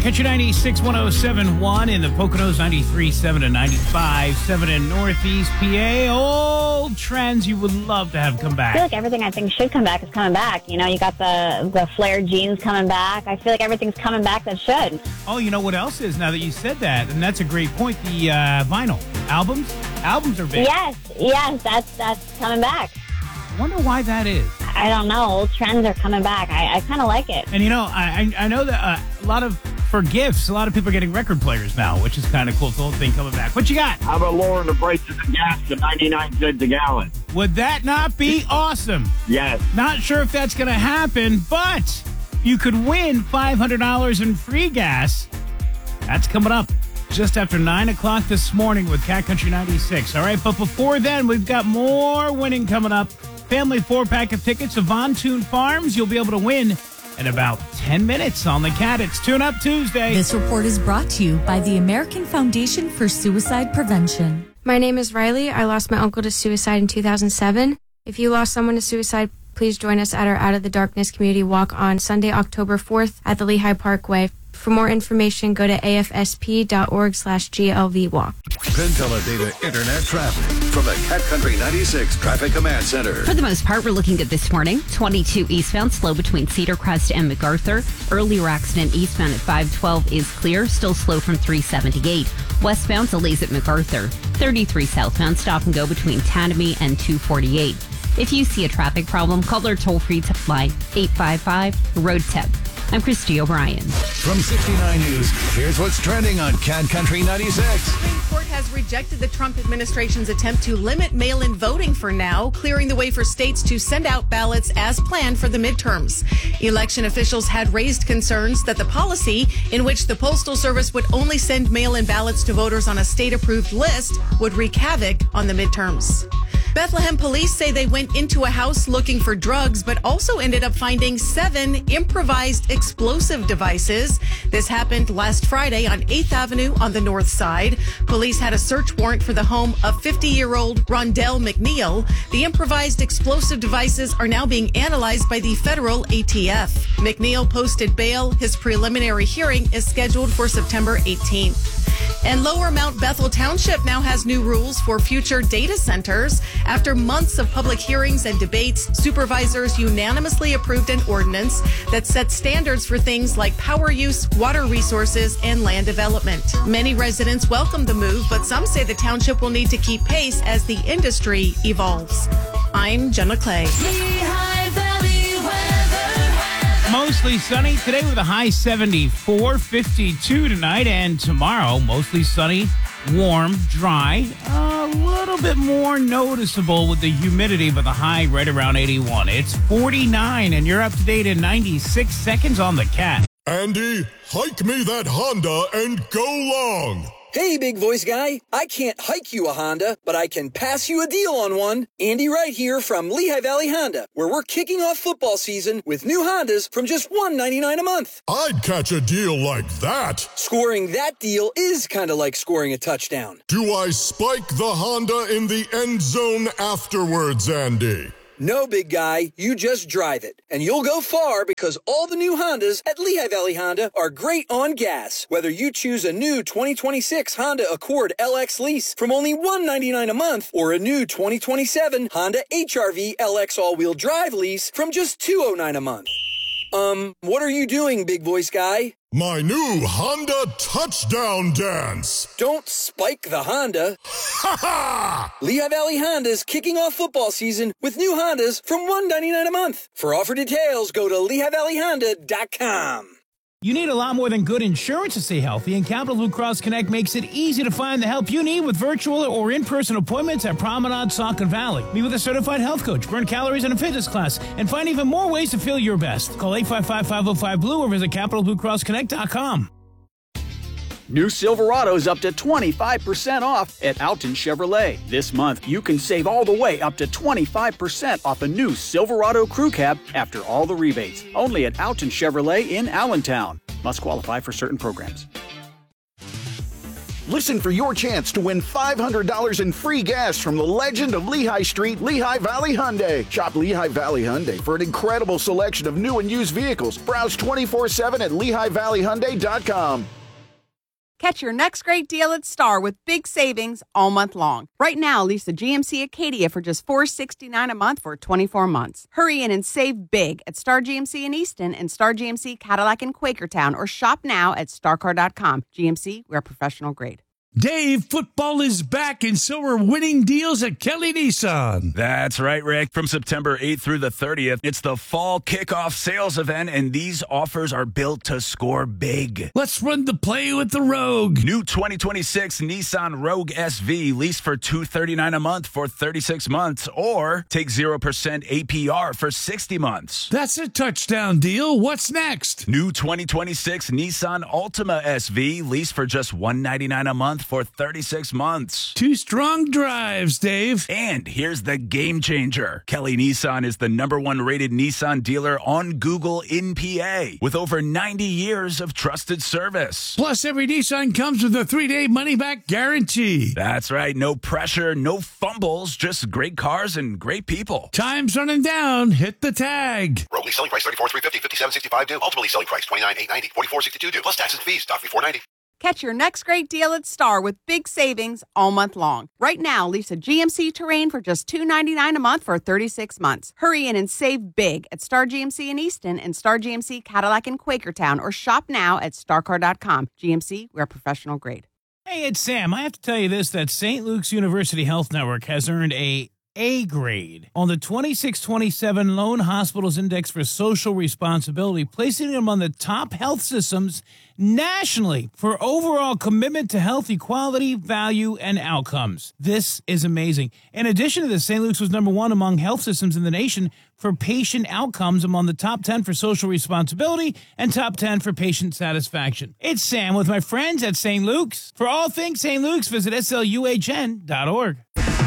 Country 96, 107.1 in the Poconos, 93.7 to 95.7 in Northeast PA. Old trends you would love to have come back. I feel like everything I think should come back is coming back. You know, you got the flared jeans coming back. I feel like everything's coming back that should. Oh, you know what else is now that you said that? And that's a great point. The vinyl albums. Albums are big. Yes, that's coming back. I wonder why that is. I don't know. Old trends are coming back. I kind of like it. And, you know, I know that for gifts, a lot of people are getting record players now, which is kind of cool. It's the whole thing coming back. What you got? How about lowering the price of the gas to 99 cents a gallon? Would that not be awesome? Yes. Not sure if that's going to happen, but you could win $500 in free gas. That's coming up just after 9 o'clock this morning with Cat Country 96. All right, but before then, we've got more winning coming up. Family 4-pack of tickets to Von Toon Farms. You'll be able to win in about 10 minutes on the Cat. It's Tune Up Tuesday. This report is brought to you by the American Foundation for Suicide Prevention. My name is Riley. I lost my uncle to suicide in 2007. If you lost someone to suicide, please join us at our Out of the Darkness community walk on Sunday, October 4th at the Lehigh Parkway. For more information, go to afsp.org/GLV walk. Penn Teledata Internet traffic from the Cat Country 96 Traffic Command Center. For the most part, we're looking good this morning. 22 eastbound, slow between Cedar Crest and MacArthur. Earlier accident eastbound at 512 is clear, still slow from 378. Westbound, delays at MacArthur. 33 southbound, stop and go between Tanami and 248. If you see a traffic problem, call our toll-free tip line 855-ROAD-TIP. I'm Christy O'Brien. From 69 News, here's what's trending on Cat Country 96. The Supreme Court has rejected the Trump administration's attempt to limit mail-in voting for now, clearing the way for states to send out ballots as planned for the midterms. Election officials had raised concerns that the policy, in which the Postal Service would only send mail-in ballots to voters on a state-approved list, would wreak havoc on the midterms. Bethlehem police say they went into a house looking for drugs, but also ended up finding 7 improvised explosive devices. This happened last Friday on 8th Avenue on the north side. Police had a search warrant for the home of 50-year-old Rondell McNeil. The improvised explosive devices are now being analyzed by the federal ATF. McNeil posted bail. His preliminary hearing is scheduled for September 18th. And Lower Mount Bethel Township now has new rules for future data centers. After months of public hearings and debates, supervisors unanimously approved an ordinance that sets standards for things like power use, water resources, and land development. Many residents welcome the move, but some say the township will need to keep pace as the industry evolves. I'm Jenna Clay. Mostly sunny today with a high 74, 52 tonight, and tomorrow mostly sunny, warm, dry, a little bit more noticeable with the humidity, but the high right around 81. It's 49, and you're up to date in 96 seconds on the Cat. Andy, hike me that Honda and go long. Hey, big voice guy. I can't hike you a Honda, but I can pass you a deal on one. Andy Wright here from Lehigh Valley Honda, where we're kicking off football season with new Hondas from just $199 a month. I'd catch a deal like that. Scoring that deal is kind of like scoring a touchdown. Do I spike the Honda in the end zone afterwards, Andy? No, big guy, you just drive it. And you'll go far because all the new Hondas at Lehigh Valley Honda are great on gas. Whether you choose a new 2026 Honda Accord LX lease from only $199 a month or a new 2027 Honda HR-V LX all-wheel drive lease from just $209 a month. What are you doing, big voice guy? My new Honda touchdown dance. Don't spike the Honda. Ha ha! Lehigh Valley Honda's kicking off football season with new Hondas from $199 a month. For offer details, go to LehighValleyHonda.com. You need a lot more than good insurance to stay healthy, and Capital Blue Cross Connect makes it easy to find the help you need with virtual or in-person appointments at Promenade, Saucon Valley. Meet with a certified health coach, burn calories in a fitness class, and find even more ways to feel your best. Call 855-505-BLUE or visit CapitalBlueCrossConnect.com. New Silverado's up to 25% off at Alton Chevrolet. This month, you can save all the way up to 25% off a new Silverado Crew Cab after all the rebates. Only at Alton Chevrolet in Allentown. Must qualify for certain programs. Listen for your chance to win $500 in free gas from the legend of Lehigh Street, Lehigh Valley Hyundai. Shop Lehigh Valley Hyundai for an incredible selection of new and used vehicles. Browse 24/7 at LehighValleyHyundai.com. Catch your next great deal at Star with big savings all month long. Right now, lease a GMC Acadia for just $469 a month for 24 months. Hurry in and save big at Star GMC in Easton and Star GMC Cadillac in Quakertown, or shop now at starcar.com. GMC, we're professional grade. Dave, football is back, and so are winning deals at Kelly Nissan. That's right, Rick. From September 8th through the 30th, it's the fall kickoff sales event, and these offers are built to score big. Let's run the play with the Rogue. New 2026 Nissan Rogue SV, lease for $239 a month for 36 months, or take 0% APR for 60 months. That's a touchdown deal. What's next? New 2026 Nissan Altima SV, lease for just $199 a month for 36 months. 2 strong drives, Dave. And here's the game changer. Kelly Nissan is the #1 rated Nissan dealer on Google in PA, with over 90 years of trusted service. Plus, every Nissan comes with a 3-day money-back guarantee. That's right. No pressure, no fumbles, just great cars and great people. Time's running down. Hit the tag. Rogue lease selling price $34,350, $57,65 due. Ultimately selling price $29,890, $44,62 due. Plus taxes and fees. Stock fee $490. Catch your next great deal at Star with big savings all month long. Right now, lease a GMC Terrain for just $299 a month for 36 months. Hurry in and save big at Star GMC in Easton and Star GMC Cadillac in Quakertown, or shop now at starcar.com. GMC, we're professional grade. Hey, it's Sam. I have to tell you this, that St. Luke's University Health Network has earned A grade on the 2627 Lone Hospitals Index for Social Responsibility, placing them on the top health systems nationally for overall commitment to health equality, value, and outcomes. This is amazing. In addition to this, St. Luke's was #1 among health systems in the nation for patient outcomes, among the top 10 for social responsibility and top 10 for patient satisfaction. It's Sam with my friends at St. Luke's. For all things St. Luke's, visit sluhn.org.